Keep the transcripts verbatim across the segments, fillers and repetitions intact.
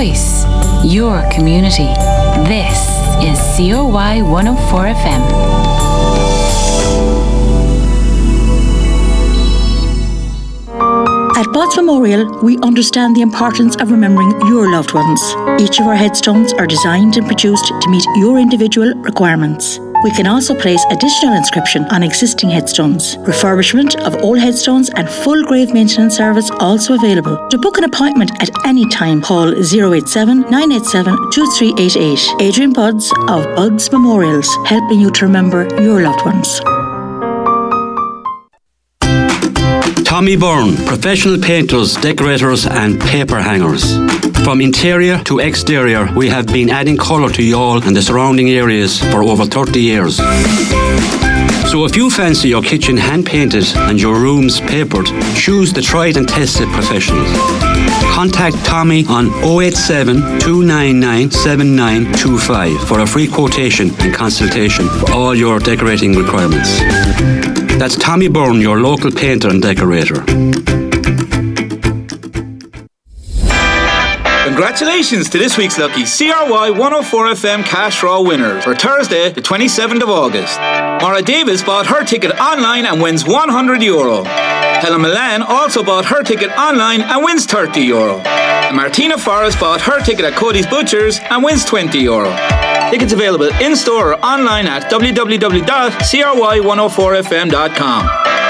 voice, your community. This is C O Y one oh four F M. At Buds Memorial, we understand the importance of remembering your loved ones. Each of our headstones are designed and produced to meet your individual requirements. We can also place additional inscription on existing headstones. Refurbishment of old headstones and full grave maintenance service also available. To book an appointment at any time, call zero eight seven, nine eight seven, two three eight eight. Adrian Buds of Buds Memorials, helping you to remember your loved ones. Tommy Byrne, professional painters, decorators and paper hangers. From interior to exterior, we have been adding colour to Youghal and the surrounding areas for over thirty years. So if you fancy your kitchen hand-painted and your rooms papered, choose the tried and tested professionals. Contact Tommy on oh eight seven, two nine nine, seven nine two five for a free quotation and consultation for all your decorating requirements. That's Tommy Byrne, your local painter and decorator. Congratulations to this week's lucky C R Y one oh four F M cash draw winner for Thursday, the twenty-seventh of August. Maura Davis bought her ticket online and wins one hundred euro. Helen Milan also bought her ticket online and wins thirty euro. And Martina Forrest bought her ticket at Cody's Butchers and wins twenty euro. Tickets available in-store or online at w w w dot c r y one oh four f m dot com.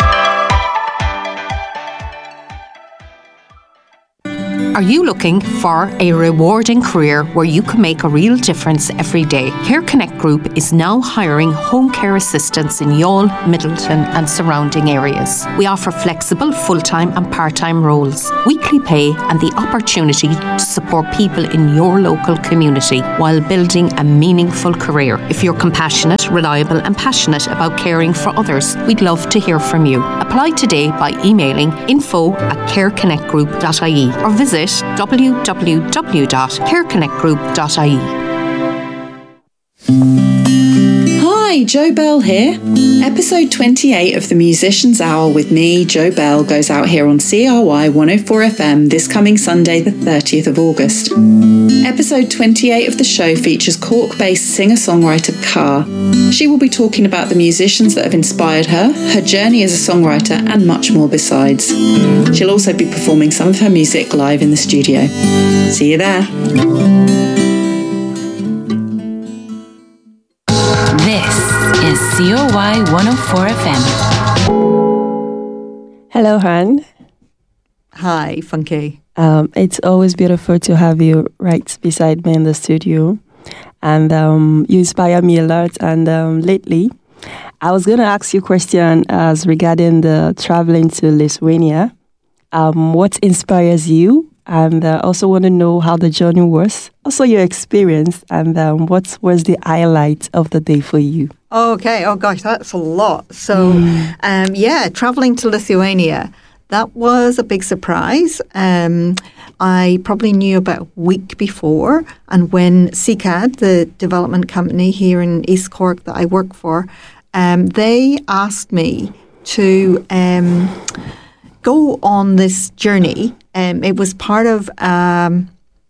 Are you looking for a rewarding career where you can make a real difference every day? Care Connect Group is now hiring home care assistants in Youghal, Middleton and surrounding areas. We offer flexible full-time and part-time roles, weekly pay and the opportunity to support people in your local community while building a meaningful career. If you're compassionate, reliable and passionate about caring for others, we'd love to hear from you. Apply today by emailing info at care connect group dot I E or visit w w w dot care connect group dot I E. Hi, Jo Bell here. Episode twenty-eight of the Musician's Hour with me, Jo Bell, goes out here on C R Y one oh four F M this coming Sunday, the thirtieth of August. Episode twenty-eight of the show features Cork-based singer-songwriter Car. She will be talking about the musicians that have inspired her, her journey as a songwriter, and much more besides. She'll also be performing some of her music live in the studio. See you there. Is C O Y one oh four F M. Hello, Han. Hi, Funky. Um, it's always beautiful to have you right beside me in the studio. And um, you inspire me a lot. And um, lately, I was going to ask you a question as regarding the traveling to Lithuania. Um, what inspires you? And uh, also want to know how the journey was. Also your experience. And um, what was the highlight of the day for you? Okay. Oh, gosh, that's a lot. So, mm. um, yeah, traveling to Lithuania, that was a big surprise. Um, I probably knew about a week before. And when C C A D, the development company here in East Cork that I work for, um, they asked me to um, go on this journey. Um, it was part of um,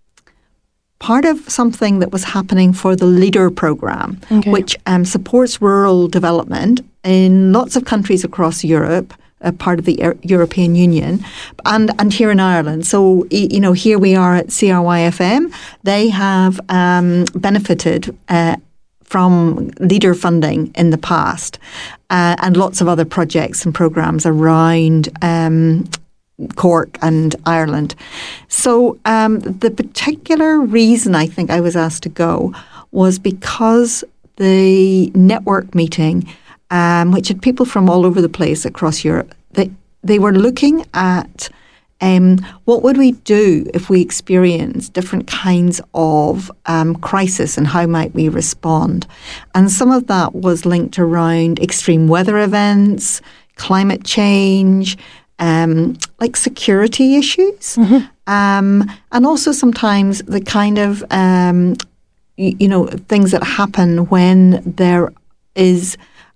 part of something that was happening for the LEADER program, okay. which um, supports rural development in lots of countries across Europe, a part of the e- European Union, and and here in Ireland. So you know, here we are at C R Y F M. They have um, benefited uh, from LEADER funding in the past, uh, and lots of other projects and programs around Um, Cork and Ireland. So um, the particular reason I think I was asked to go was because the network meeting, um, which had people from all over the place across Europe, they, they were looking at um, what would we do if we experience different kinds of um, crisis and how might we respond. And some of that was linked around extreme weather events, climate change, Um, like security issues, mm-hmm. um, and also sometimes the kind of, um, you, you know, things that happen when there is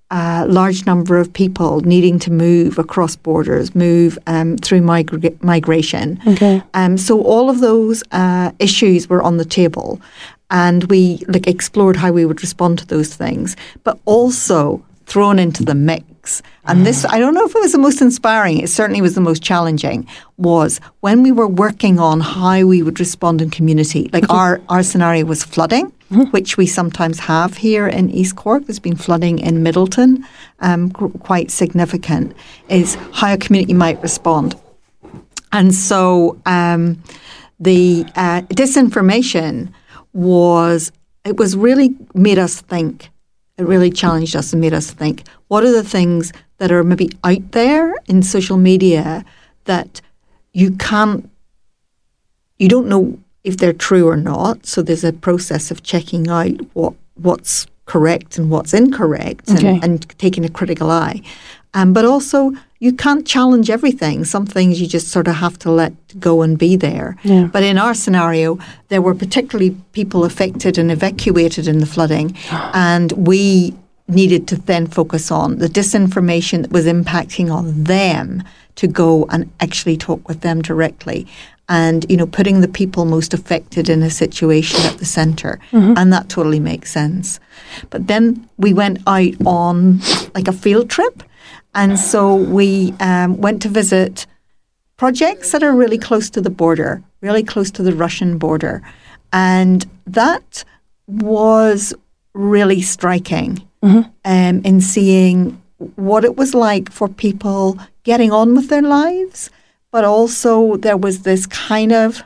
a large number of people needing to move across borders, move um, through migra- migration. Okay. Um, so all of those uh, issues were on the table, and we like explored how we would respond to those things, but also thrown into the mix. And this, I don't know if it was the most inspiring, it certainly was the most challenging, was when we were working on how we would respond in community. Like our, our scenario was flooding, mm-hmm. which we sometimes have here in East Cork. There's been flooding in Middleton, um, quite significant, is how a community might respond. And so um, the uh, disinformation was, it was really made us think. It really challenged us and made us think, what are the things that are maybe out there in social media that you can't, you don't know if they're true or not. So there's a process of checking out what what's correct and what's incorrect, okay. and, and taking a critical eye. Um, but also, you can't challenge everything. Some things you just sort of have to let go and be there. Yeah. But in our scenario, there were particularly people affected and evacuated in the flooding, and we needed to then focus on the disinformation that was impacting on them, to go and actually talk with them directly. And, you know, putting the people most affected in a situation at the centre. Mm-hmm. And that totally makes sense. But then we went out on like a field trip. And so we um, went to visit projects that are really close to the border, really close to the Russian border. And that was really striking, mm-hmm. um, in seeing what it was like for people getting on with their lives. But also there was this kind of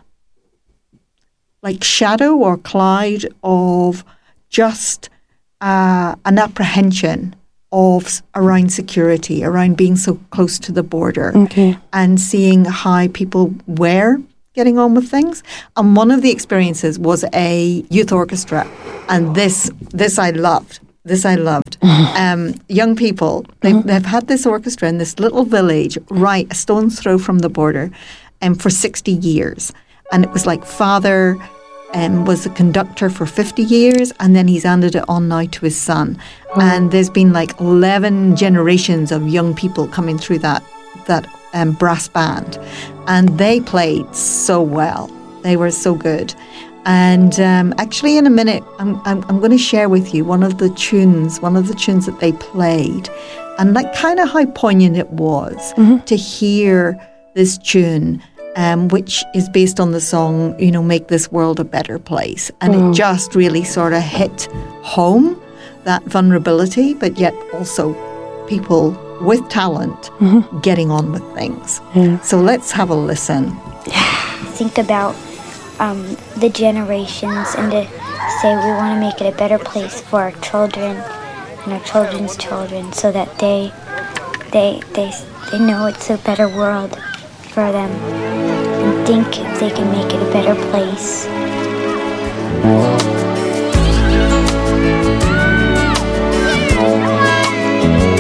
like shadow or cloud of just uh, an apprehension of around security, around being so close to the border, okay. and seeing how people were getting on with things. And one of the experiences was a youth orchestra, and this this I loved. This I loved. Um, young people, they've, mm-hmm. they've had this orchestra in this little village, right, a stone's throw from the border, and um, for sixty years. And it was like father um, was a conductor for fifty years, and then he's handed it on now to his son. Mm-hmm. And there's been like eleven generations of young people coming through that that um, brass band. And they played so well. They were so good. And um, actually, in a minute, I'm, I'm I'm going to share with you one of the tunes, one of the tunes that they played, and like kind of how poignant it was mm-hmm. to hear this tune, um, which is based on the song, you know, "Make This World a Better Place," and wow. it just really sort of hit home that vulnerability, but yet also people with talent mm-hmm. getting on with things. Yeah. So let's have a listen. Think about. Um, the generations, and to say we want to make it a better place for our children and our children's children, so that they they they they know it's a better world for them, and think if they can make it a better place.